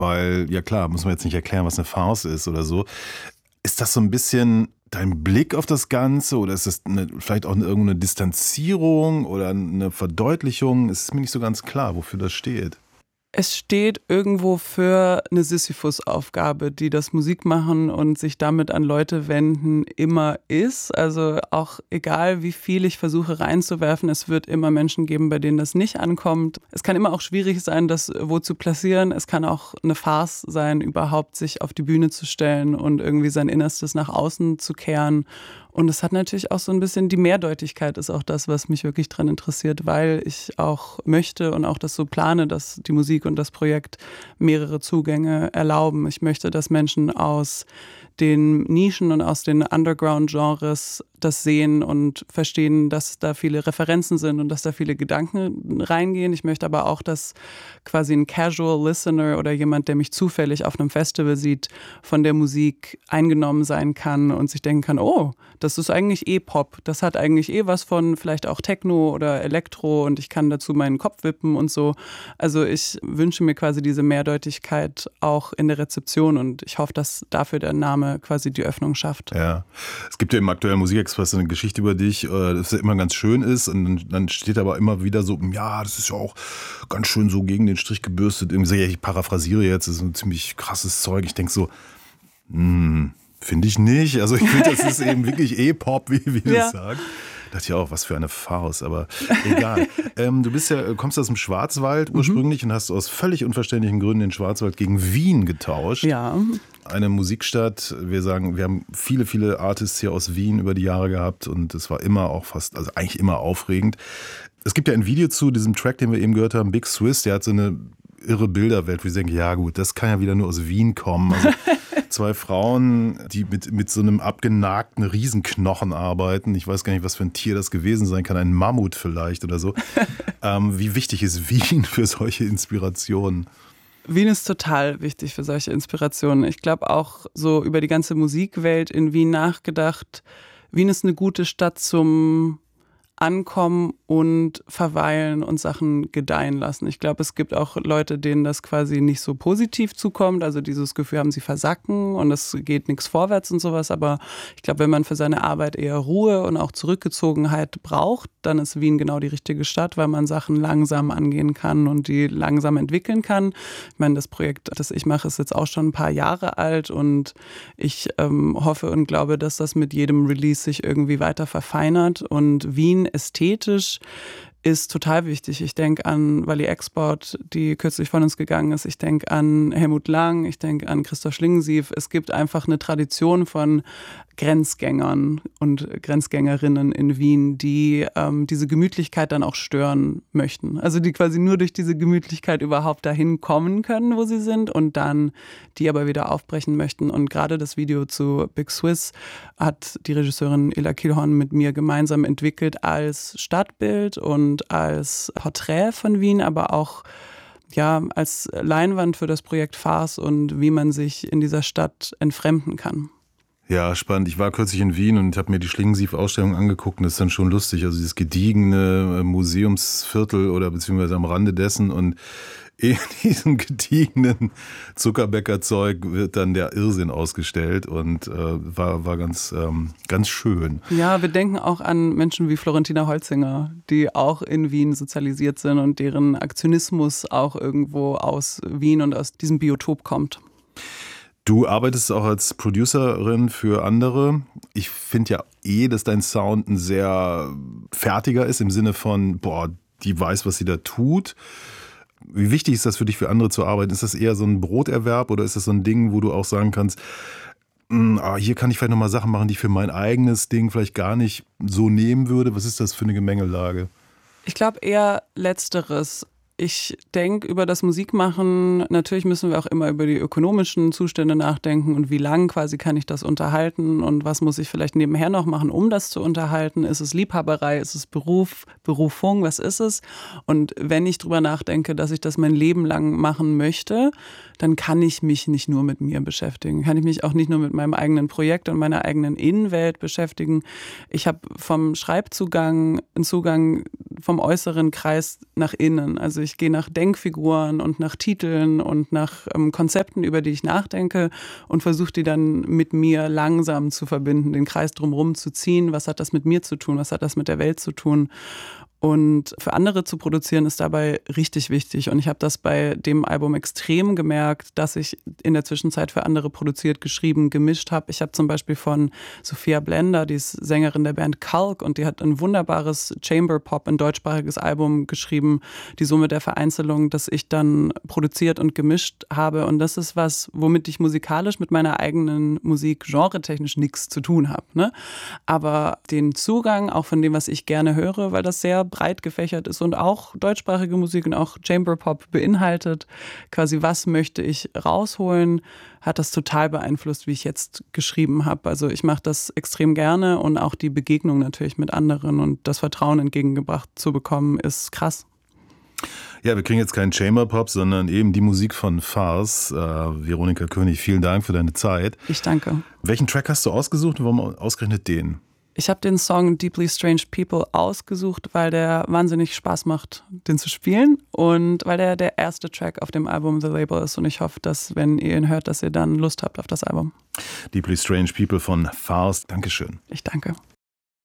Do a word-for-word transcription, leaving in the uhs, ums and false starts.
Weil, ja klar, muss man jetzt nicht erklären, was eine Farce ist oder so. Ist das so ein bisschen dein Blick auf das Ganze oder ist das eine, vielleicht auch eine, irgendeine Distanzierung oder eine Verdeutlichung? Es ist mir nicht so ganz klar, wofür das steht. Es steht irgendwo für eine Sisyphus-Aufgabe, die das Musikmachen und sich damit an Leute wenden immer ist. Also auch egal, wie viel ich versuche reinzuwerfen, es wird immer Menschen geben, bei denen das nicht ankommt. Es kann immer auch schwierig sein, das wo zu platzieren. Es kann auch eine Farce sein, überhaupt sich auf die Bühne zu stellen und irgendwie sein Innerstes nach außen zu kehren. Und es hat natürlich auch so ein bisschen, die Mehrdeutigkeit ist auch das, was mich wirklich dran interessiert, weil ich auch möchte und auch das so plane, dass die Musik und das Projekt mehrere Zugänge erlauben. Ich möchte, dass Menschen aus den Nischen und aus den Underground-Genres das sehen und verstehen, dass da viele Referenzen sind und dass da viele Gedanken reingehen. Ich möchte aber auch, dass quasi ein Casual Listener oder jemand, der mich zufällig auf einem Festival sieht, von der Musik eingenommen sein kann und sich denken kann, oh, das ist eigentlich eh Pop. Das hat eigentlich eh was von vielleicht auch Techno oder Elektro und ich kann dazu meinen Kopf wippen und so. Also ich wünsche mir quasi diese Mehrdeutigkeit auch in der Rezeption und ich hoffe, dass dafür der Name quasi die Öffnung schafft. Ja, es gibt ja im aktuellen Musikexpress eine Geschichte über dich, dass ja immer ganz schön ist und dann steht aber immer wieder so, ja, das ist ja auch ganz schön so gegen den Strich gebürstet. Ich paraphrasiere jetzt, das ist ein ziemlich krasses Zeug. Ich denke so, hm, finde ich nicht. Also ich finde, das ist eben wirklich E-Pop, wie, wie du ja. es sagst. Da dachte ich auch, was für eine Farce, aber egal. ähm, du bist ja, kommst aus dem Schwarzwald ursprünglich mhm. und hast aus völlig unverständlichen Gründen den Schwarzwald gegen Wien getauscht. Ja. Eine Musikstadt, wir sagen, wir haben viele, viele Artists hier aus Wien über die Jahre gehabt und es war immer auch fast, also eigentlich immer aufregend. Es gibt ja ein Video zu diesem Track, den wir eben gehört haben, Big Swiss, der hat so eine irre Bilderwelt, wo ich denke, ja gut, das kann ja wieder nur aus Wien kommen. Also zwei Frauen, die mit, mit so einem abgenagten Riesenknochen arbeiten. Ich weiß gar nicht, was für ein Tier das gewesen sein kann. Ein Mammut vielleicht oder so. ähm, wie wichtig ist Wien für solche Inspirationen? Wien ist total wichtig für solche Inspirationen. Ich glaube auch so über die ganze Musikwelt in Wien nachgedacht. Wien ist eine gute Stadt zum Ankommen und verweilen und Sachen gedeihen lassen. Ich glaube, es gibt auch Leute, denen das quasi nicht so positiv zukommt, also dieses Gefühl haben, sie versacken und es geht nichts vorwärts und sowas, aber ich glaube, wenn man für seine Arbeit eher Ruhe und auch Zurückgezogenheit braucht, dann ist Wien genau die richtige Stadt, weil man Sachen langsam angehen kann und die langsam entwickeln kann. Ich meine, das Projekt, das ich mache, ist jetzt auch schon ein paar Jahre alt und ich ähm, hoffe und glaube, dass das mit jedem Release sich irgendwie weiter verfeinert und Wien ästhetisch ist total wichtig. Ich denke an Wally Export, die kürzlich von uns gegangen ist. Ich denke an Helmut Lang, ich denke an Christoph Schlingensief. Es gibt einfach eine Tradition von Grenzgängern und Grenzgängerinnen in Wien, die ähm, diese Gemütlichkeit dann auch stören möchten. Also die quasi nur durch diese Gemütlichkeit überhaupt dahin kommen können, wo sie sind und dann die aber wieder aufbrechen möchten. Und gerade das Video zu Big Swiss hat die Regisseurin Ela Kielhorn mit mir gemeinsam entwickelt als Stadtbild und als Porträt von Wien, aber auch ja, als Leinwand für das Projekt Farce und wie man sich in dieser Stadt entfremden kann. Ja, spannend. Ich war kürzlich in Wien und habe mir die Schlingensief-Ausstellung angeguckt und das ist dann schon lustig. Also dieses gediegene Museumsviertel oder beziehungsweise am Rande dessen und in diesem gediegenen Zuckerbäckerzeug wird dann der Irrsinn ausgestellt und äh, war, war ganz, ähm, ganz schön. Ja, wir denken auch an Menschen wie Florentina Holzinger, die auch in Wien sozialisiert sind und deren Aktionismus auch irgendwo aus Wien und aus diesem Biotop kommt. Du arbeitest auch als Producerin für andere. Ich finde ja eh, dass dein Sound ein sehr fertiger ist, im Sinne von, boah, die weiß, was sie da tut. Wie wichtig ist das für dich, für andere zu arbeiten? Ist das eher so ein Broterwerb oder ist das so ein Ding, wo du auch sagen kannst, ah, hier kann ich vielleicht nochmal Sachen machen, die ich für mein eigenes Ding vielleicht gar nicht so nehmen würde? Was ist das für eine Gemengelage? Ich glaube eher Letzteres. Ich denke über das Musikmachen, natürlich müssen wir auch immer über die ökonomischen Zustände nachdenken und wie lang quasi kann ich das unterhalten und was muss ich vielleicht nebenher noch machen, um das zu unterhalten. Ist es Liebhaberei, ist es Beruf, Berufung, was ist es? Und wenn ich drüber nachdenke, dass ich das mein Leben lang machen möchte, dann kann ich mich nicht nur mit mir beschäftigen, kann ich mich auch nicht nur mit meinem eigenen Projekt und meiner eigenen Innenwelt beschäftigen. Ich habe vom Schreibzugang einen Zugang vom äußeren Kreis nach innen. Also ich gehe nach Denkfiguren und nach Titeln und nach ähm, Konzepten, über die ich nachdenke und versuche die dann mit mir langsam zu verbinden, den Kreis drumherum zu ziehen. Was hat das mit mir zu tun? Was hat das mit der Welt zu tun? Und für andere zu produzieren ist dabei richtig wichtig. Und ich habe das bei dem Album extrem gemerkt, dass ich in der Zwischenzeit für andere produziert, geschrieben, gemischt habe. Ich habe zum Beispiel von Sophia Blender, die ist Sängerin der Band Kalk, und die hat ein wunderbares Chamber Pop, ein deutschsprachiges Album geschrieben, die Summe der Vereinzelung, das ich dann produziert und gemischt habe. Und das ist was, womit ich musikalisch mit meiner eigenen Musik genretechnisch nichts zu tun habe. Ne? Aber den Zugang auch von dem, was ich gerne höre, weil das sehr breit gefächert ist und auch deutschsprachige Musik und auch Chamber Pop beinhaltet, quasi was möchte ich rausholen, hat das total beeinflusst, wie ich jetzt geschrieben habe. Also ich mache das extrem gerne und auch die Begegnung natürlich mit anderen und das Vertrauen entgegengebracht zu bekommen, ist krass. Ja, wir kriegen jetzt keinen Chamber Pop, sondern eben die Musik von Farce. Äh, Veronika König, vielen Dank für deine Zeit. Ich danke. Welchen Track hast du ausgesucht und warum ausgerechnet den? Ich habe den Song Deeply Strange People ausgesucht, weil der wahnsinnig Spaß macht, den zu spielen und weil der der erste Track auf dem Album The Label ist und ich hoffe, dass, wenn ihr ihn hört, dass ihr dann Lust habt auf das Album. Deeply Strange People von Farce. Dankeschön. Ich danke.